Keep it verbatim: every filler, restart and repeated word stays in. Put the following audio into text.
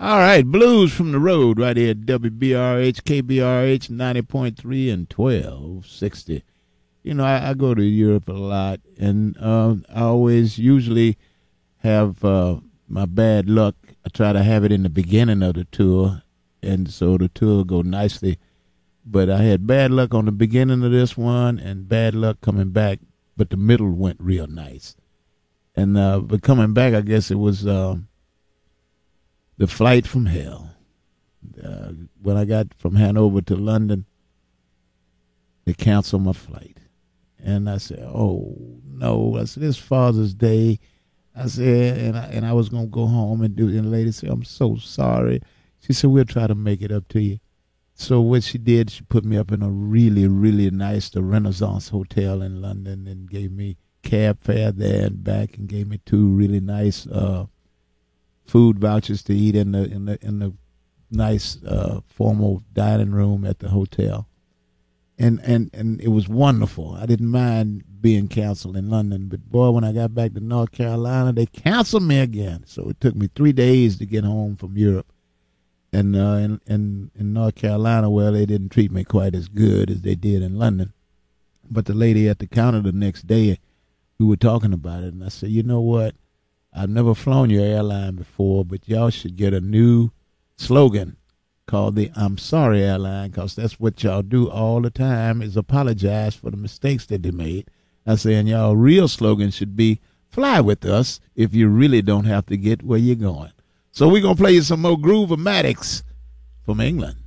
All right, Blues from the Road right here at W B R H, K B R H ninety point three and twelve sixty. You know, I, I go to Europe a lot, and uh, I always usually have uh, my bad luck. I try to have it in the beginning of the tour, and so the tour go nicely. But I had bad luck on the beginning of this one and bad luck coming back, but the middle went real nice. And uh, but coming back, I guess it was... Uh, The flight from hell. Uh, when I got from Hanover to London, they canceled my flight. And I said, oh, no. I said, it's Father's Day. I said, and I, and I was going to go home and do it. And the lady said, I'm so sorry. She said, we'll try to make it up to you. So what she did, she put me up in a really, really nice, the Renaissance Hotel in London, and gave me cab fare there and back, and gave me two really nice uh food vouchers to eat in the in the in the nice uh, formal dining room at the hotel, and and and it was wonderful. I didn't mind being canceled in London, but boy, when I got back to North Carolina, they canceled me again. So it took me three days to get home from Europe, and uh, in in in North Carolina, well, they didn't treat me quite as good as they did in London. But the lady at the counter the next day, we were talking about it, and I said, you know what? I've never flown your airline before, but y'all should get a new slogan called the I'm Sorry Airline, because that's what y'all do all the time, is apologize for the mistakes that they made. I say, and y'all real slogan should be fly with us if you really don't have to get where you're going. So we're going to play you some more Groove-O-Matics from England.